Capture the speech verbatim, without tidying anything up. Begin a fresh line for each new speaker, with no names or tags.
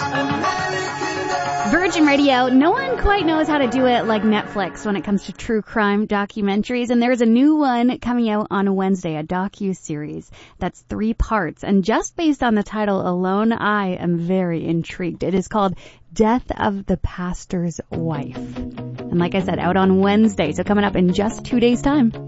Virgin Radio, no one quite knows how to do it like Netflix when it comes to true crime documentaries, and there's a new one coming out on Wednesday, a docu-series that's three parts, and just based on the title alone, I am very intrigued. It is called Death of the Pastor's Wife. And like I said, out on Wednesday, so coming up in just two days' time.